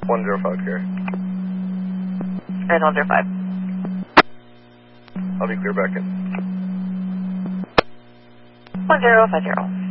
105 here. And 105. I'll be clear back in. 1050.